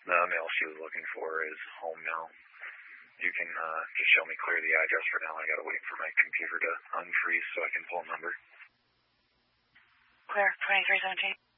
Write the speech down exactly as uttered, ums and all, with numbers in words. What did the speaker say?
The mail she was looking for is home now. You can uh, just show me clear the address for now. I gotta wait for my computer to unfreeze so I can pull a number. Clear, twenty-three seventeen.